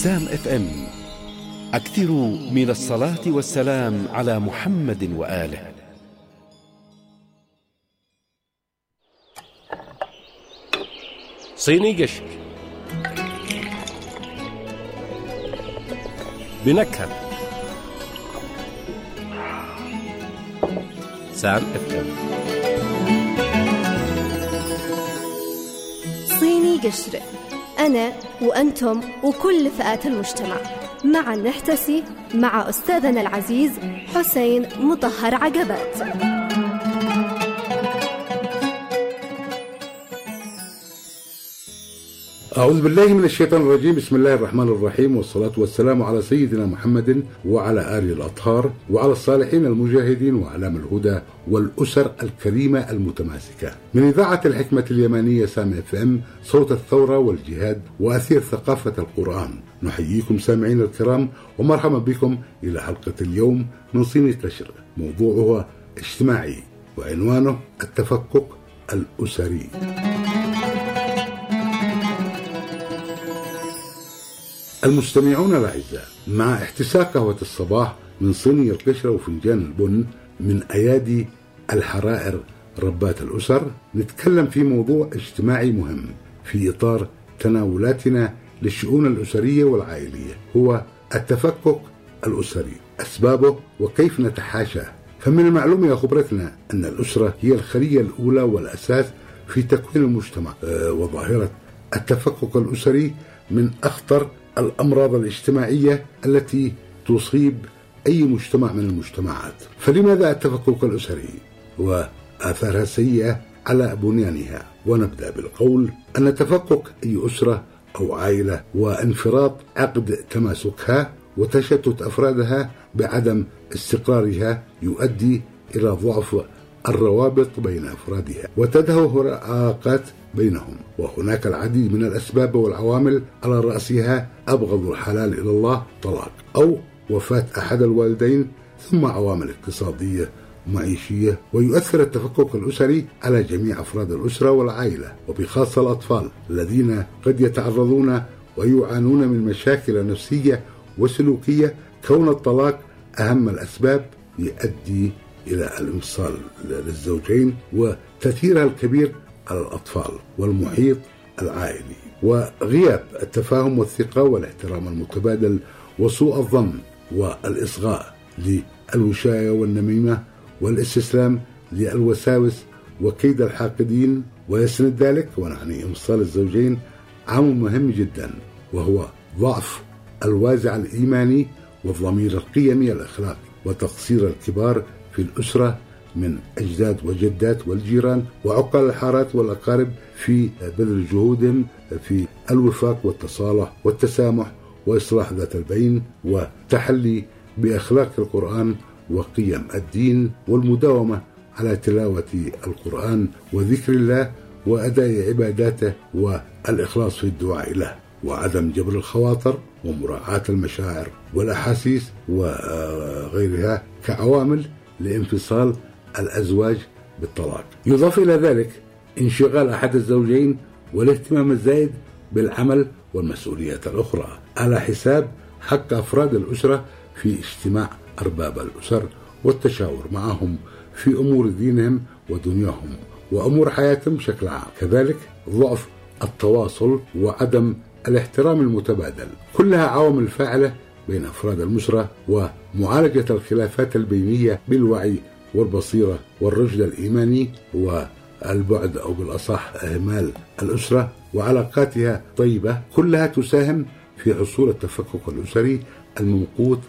سام اف ام. أكثروا من الصلاة والسلام على محمد وآله. صيني قشر بنكهة سام اف ام. صيني قشر، أنا وأنتم وكل فئات المجتمع معا نحتسي مع أستاذنا العزيز حسين مطهر عقبات. أعوذ بالله من الشيطان الرجيم. بسم الله الرحمن الرحيم، والصلاة والسلام على سيدنا محمد وعلى آله الأطهار وعلى الصالحين المجاهدين وأعلام الهدى والأسر الكريمة المتماسكة. من إذاعة الحكمة اليمانية سام اف ام، صوت الثورة والجهاد وأثير ثقافة القرآن. نحييكم سامعين الكرام ومرحبا بكم إلى حلقة اليوم من صيني قشر، موضوعها اجتماعي وعنوانه التفكك الأسري. المستمعون الأعزاء، مع احتساء قهوة الصباح من صيني القشرة وفنجان البن من أيادي الحرائر ربات الأسر، نتكلم في موضوع اجتماعي مهم في إطار تناولاتنا للشؤون الأسرية والعائلية، هو التفكك الأسري، أسبابه وكيف نتحاشاه. فمن المعلوم يا خبرتنا أن الأسرة هي الخلية الأولى والأساس في تكوين المجتمع، وظاهرة التفكك الأسري من أخطر الأمراض الاجتماعية التي تصيب أي مجتمع من المجتمعات. فلماذا التفكك الأسري وآثارها السيئة على بنيانها؟ ونبدأ بالقول أن تفكك أي أسرة أو عائلة وانفراط عقد تماسكها وتشتت أفرادها بعدم استقرارها يؤدي إلى ضعف الروابط بين أفرادها وتدهور العلاقات بينهم. وهناك العديد من الأسباب والعوامل، على رأسها أبغض الحلال إلى الله طلاق، أو وفاة أحد الوالدين، ثم عوامل اقتصادية ومعيشية. ويؤثر التفكك الأسري على جميع أفراد الأسرة والعائلة، وبخاصة الأطفال الذين قد يتعرضون ويعانون من مشاكل نفسية وسلوكية. كون الطلاق أهم الأسباب يؤدي إلى الانفصال للزوجين وتأثيرها الكبير على الأطفال والمحيط العائلي، وغياب التفاهم والثقة والاحترام المتبادل وسوء الظن والإصغاء للوشاية والنميمة والاستسلام للوساوس وكيد الحاقدين. ويسند ذلك ونعني انفصال الزوجين عامل مهم جدا، وهو ضعف الوازع الإيماني والضمير القيمي الأخلاقي، وتقصير الكبار في الأسرة من أجداد وجدات والجيران وعقال الحارات والأقارب في بذل جهودهم في الوفاق والتصالح والتسامح وإصلاح ذات البين والتحلي بأخلاق القرآن وقيم الدين، والمداومة على تلاوة القرآن وذكر الله وأداء عباداته والإخلاص في الدعاء له، وعدم جبر الخواطر ومراعاة المشاعر والأحاسيس وغيرها كعوامل لانفصال الأزواج بالطلاق. يضاف إلى ذلك انشغال أحد الزوجين والاهتمام الزايد بالعمل والمسؤوليات الأخرى على حساب حق أفراد الأسرة في اجتماع أرباب الأسر والتشاور معهم في أمور دينهم ودنياهم وأمور حياتهم بشكل عام. كذلك ضعف التواصل وعدم الاحترام المتبادل، كلها عوامل فاعلة بين أفراد الأسرة. ومعالجة الخلافات البينية بالوعي والبصيرة والرشد الإيماني والبعد أو بالأصح إهمال الأسرة وعلاقاتها طيبة، كلها تساهم في حصول التفكك الأسري الممقوت